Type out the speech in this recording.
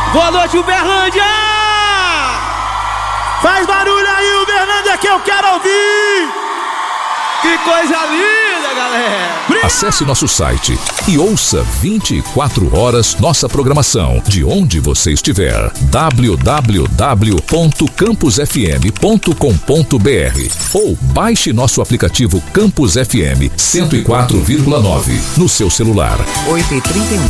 Boa noite, Uberlândia! Faz barulho aí, Uberlândia, que eu quero ouvir! Que coisa linda, galera! Acesse nosso site e ouça 24 horas nossa programação de onde você estiver. www.campusfm.com.br ou baixe nosso aplicativo Campus FM 104,9 no seu celular. 8h31.